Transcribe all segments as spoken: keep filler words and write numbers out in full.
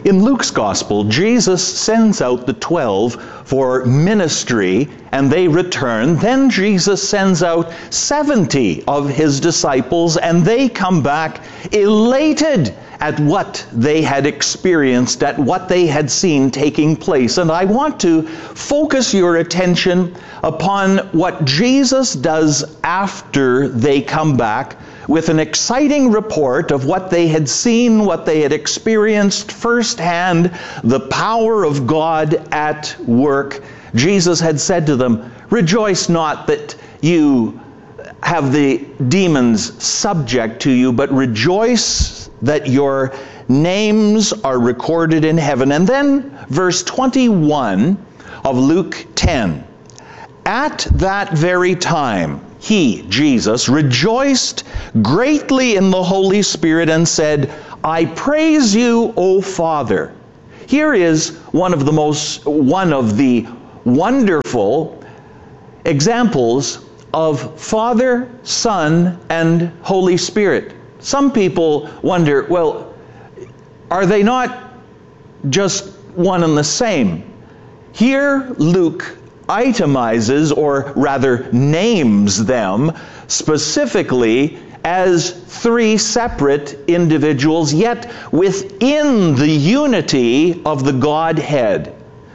In Luke's gospel, Jesus sends out the twelve for ministry, and they return. Then Jesus sends out seventy of his disciples, and they come back elated at what they had experienced, at what they had seen taking place. And I want to focus your attention upon what Jesus does after they come back, with an exciting report of what they had seen, what they had experienced firsthand, the power of God at work. Jesus had said to them, "Rejoice not that you have the demons subject to you, but rejoice that your names are recorded in heaven." And then verse twenty-one of Luke ten. At that very time, he, Jesus, rejoiced greatly in the Holy Spirit and said, "I praise you, O Father." Here is one of the most, one of the wonderful examples of Father, Son, and Holy Spirit. Some people wonder, well, are they not just one and the same? Here, Luke itemizes, or rather names them specifically as three separate individuals, yet within the unity of the Godhead.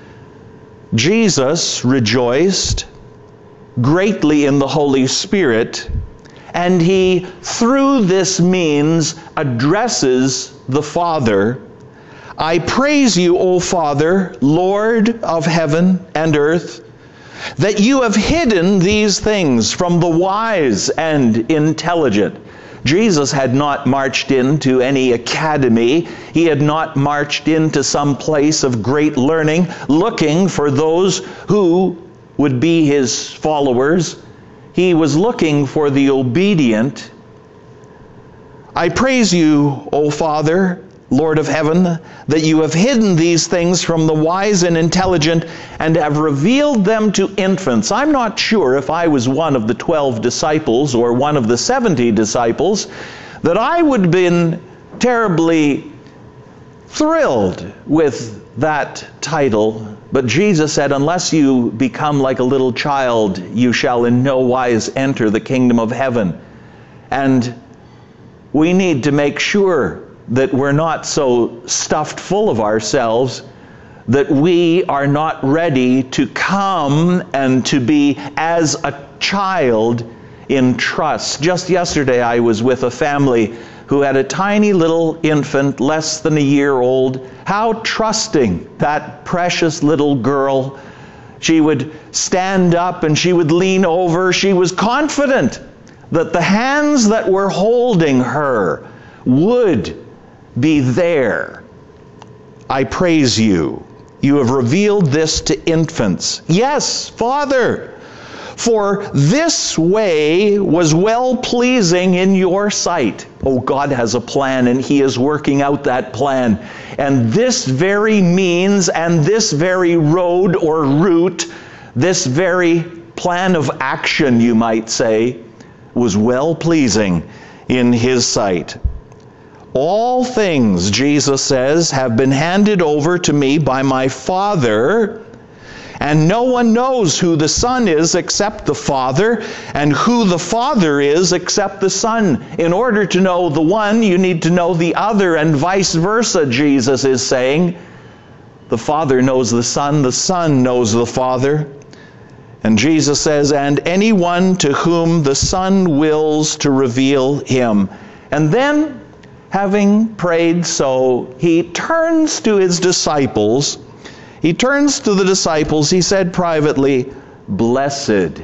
Jesus rejoiced greatly in the Holy Spirit, and he, through this means, addresses the Father. "I praise you, O Father, Lord of heaven and earth, that you have hidden these things from the wise and intelligent." Jesus had not marched into any academy. He had not marched into some place of great learning, looking for those who would be his followers. He was looking for the obedient. "I praise you, O Father, Lord of heaven, that you have hidden these things from the wise and intelligent and have revealed them to infants." I'm not sure if I was one of the twelve disciples or one of the seventy disciples that I would have been terribly thrilled with that title. But Jesus said, "Unless you become like a little child, you shall in no wise enter the kingdom of heaven." And we need to make sure that we're not so stuffed full of ourselves that we are not ready to come and to be as a child in trust. Just yesterday I was with a family who had a tiny little infant, less than a year old. How trusting that precious little girl. She would stand up and she would lean over. She was confident that the hands that were holding her would be there. "I praise you. You have revealed this to infants." Yes, Father, for this way was well-pleasing in your sight. Oh, God has a plan, and he is working out that plan. And this very means and this very road or route, this very plan of action, you might say, was well-pleasing in his sight. "All things," Jesus says, "have been handed over to me by my Father, and no one knows who the Son is except the Father, and who the Father is except the Son." In order to know the one, you need to know the other, and vice versa, Jesus is saying. The Father knows the Son, the Son knows the Father. And Jesus says, "And anyone to whom the Son wills to reveal him." And then, having prayed so, he turns to his disciples. He turns to the disciples. He said privately, "Blessed."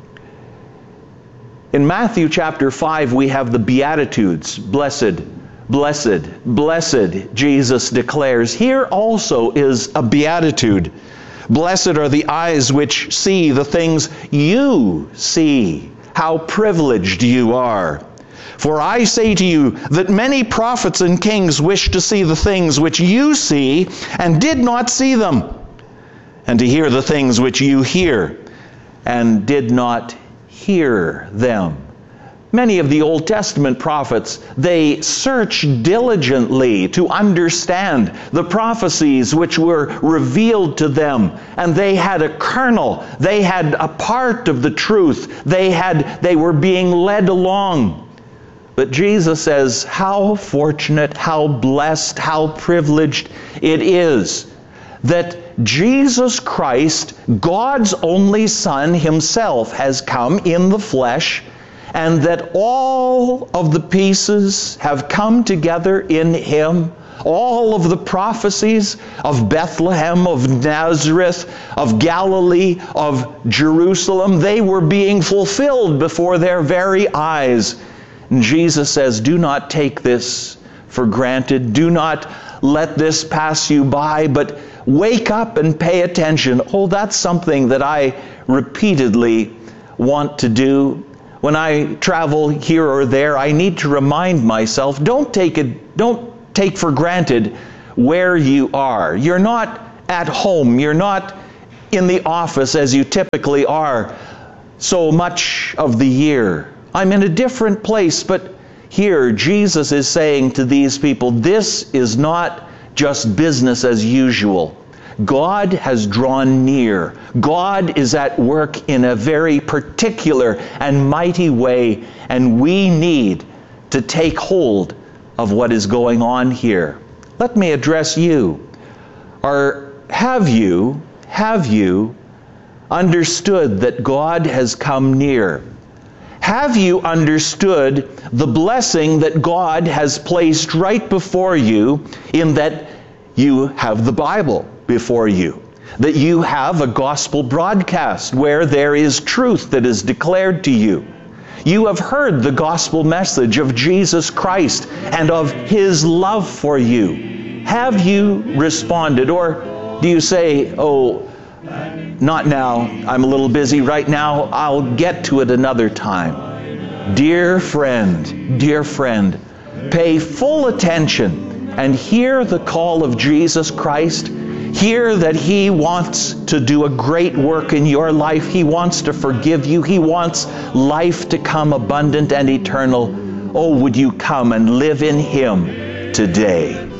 In Matthew chapter five, we have the Beatitudes. Blessed, blessed, blessed, Jesus declares. Here also is a beatitude. "Blessed are the eyes which see the things you see." How privileged you are. "For I say to you that many prophets and kings wished to see the things which you see and did not see them, and to hear the things which you hear and did not hear them." Many of the Old Testament prophets, they searched diligently to understand the prophecies which were revealed to them. And they had a kernel, they had a part of the truth, they had, they were being led along. But Jesus says, how fortunate, how blessed, how privileged it is that Jesus Christ, God's only Son himself, has come in the flesh, and that all of the pieces have come together in him. All of the prophecies of Bethlehem, of Nazareth, of Galilee, of Jerusalem, they were being fulfilled before their very eyes. And Jesus says, do not take this for granted. Do not let this pass you by, but wake up and pay attention. Oh, that's something that I repeatedly want to do. When I travel here or there, I need to remind myself, don't take it, don't take for granted where you are. You're not at home. You're not in the office as you typically are so much of the year. I'm in a different place, but here Jesus is saying to these people, this is not just business as usual. God has drawn near. God is at work in a very particular and mighty way, and we need to take hold of what is going on here. Let me address you. Or have you, have you understood that God has come near? Have you understood the blessing that God has placed right before you, in that you have the Bible before you, that you have a gospel broadcast where there is truth that is declared to you? You have heard the gospel message of Jesus Christ and of his love for you. Have you responded? Or do you say, oh, not now, I'm a little busy right now, I'll get to it another time? Dear friend, dear friend, pay full attention and hear the call of Jesus Christ. Hear that he wants to do a great work in your life. He wants to forgive you. He wants life to come abundant and eternal. Oh, would you come and live in him today?